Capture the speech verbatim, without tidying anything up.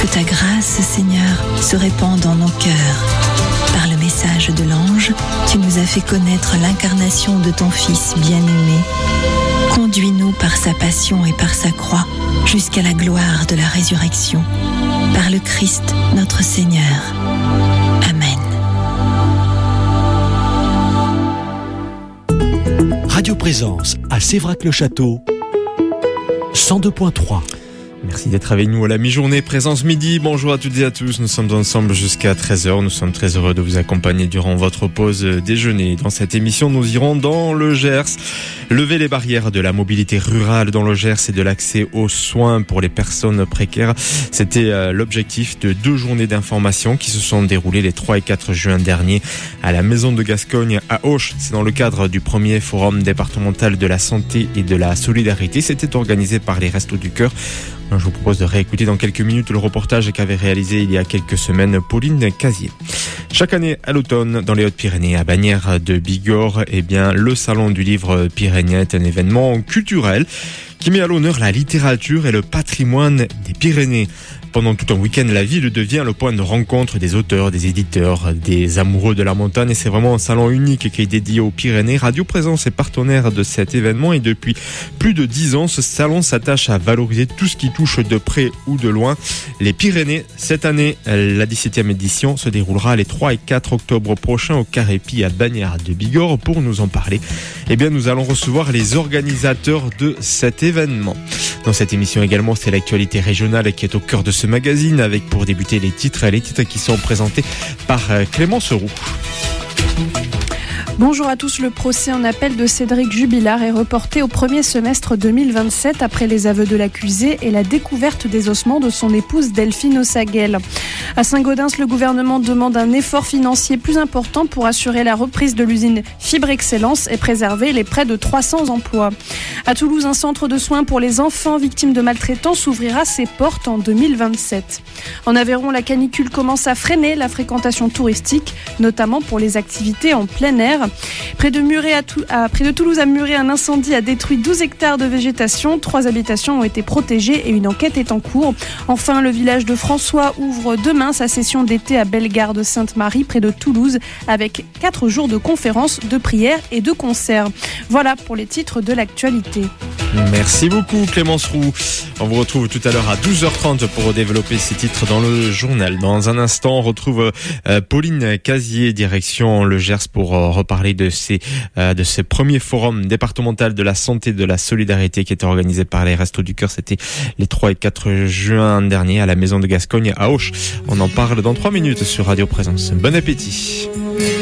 Que ta grâce, Seigneur, se répande dans nos cœurs. Par le message de l'ange, tu nous as fait connaître l'incarnation de ton Fils bien-aimé. Conduis-nous par sa passion et par sa croix jusqu'à la gloire de la résurrection. Par le Christ, notre Seigneur. Amen. Radio Présence à Sévrac-le-Château, cent deux virgule trois. Merci d'être avec nous à la mi-journée, Présence Midi. Bonjour à toutes et à tous, nous sommes ensemble jusqu'à treize heures. Nous sommes très heureux de vous accompagner durant votre pause déjeuner. Dans cette émission, nous irons dans le Gers. Lever les barrières de la mobilité rurale dans le Gers et de l'accès aux soins pour les personnes précaires. C'était l'objectif de deux journées d'information qui se sont déroulées les trois et quatre juin dernier à la Maison de Gascogne à Auch. C'est dans le cadre du premier forum départemental de la santé et de la solidarité. C'était organisé par les Restos du Cœur. Je vous propose de réécouter dans quelques minutes le reportage qu'avait réalisé il y a quelques semaines Pauline Casier. Chaque année à l'automne, dans les Hautes-Pyrénées, à Bagnères de Bigorre, eh bien, le Salon du Livre pyrénéen est un événement culturel qui met à l'honneur la littérature et le patrimoine des Pyrénées. Pendant tout un week-end, la ville devient le point de rencontre des auteurs, des éditeurs, des amoureux de la montagne. Et c'est vraiment un salon unique qui est dédié aux Pyrénées. Radio Présence est partenaire de cet événement et depuis plus de dix ans, ce salon s'attache à valoriser tout ce qui touche de près ou de loin les Pyrénées. Cette année, la dix-septième édition se déroulera les trois et quatre octobre prochains au Carré-Py à Bagnères de Bigorre. Pour nous en parler, eh bien, nous allons recevoir les organisateurs de cet événement. Dans cette émission également, c'est l'actualité régionale qui est au cœur de ce magazine, avec pour débuter les titres, les titres qui sont présentés par Clémence Roux. Bonjour à tous, le procès en appel de Cédric Jubilard est reporté au premier semestre deux mille vingt-sept après les aveux de l'accusé et la découverte des ossements de son épouse Delphine Ossaguel. À Saint-Gaudens, le gouvernement demande un effort financier plus important pour assurer la reprise de l'usine Fibre Excellence et préserver les près de trois cents emplois. À Toulouse, un centre de soins pour les enfants victimes de maltraitance ouvrira ses portes en deux mille vingt-sept. En Aveyron, la canicule commence à freiner la fréquentation touristique, notamment pour les activités en plein air. Près de, Muret à Tou- à, près de Toulouse à Muret, un incendie a détruit douze hectares de végétation. Trois habitations ont été protégées et une enquête est en cours. Enfin, le village de François ouvre demain sa session d'été à Bellegarde-Sainte-Marie, près de Toulouse, avec quatre jours de conférences, de prières et de concerts. Voilà pour les titres de l'actualité. Merci beaucoup Clémence Roux. On vous retrouve tout à l'heure à douze heures trente pour développer ces titres dans le journal. Dans un instant, on retrouve euh, Pauline Casier, direction le Gers, pour euh, reparler de ces euh, de ce premier forum départemental de la santé et de la solidarité qui était organisé par les Restos du Cœur. C'était les trois et quatre juin dernier à la Maison de Gascogne à Auch. On en parle dans trois minutes sur Radio Présence. Bon appétit.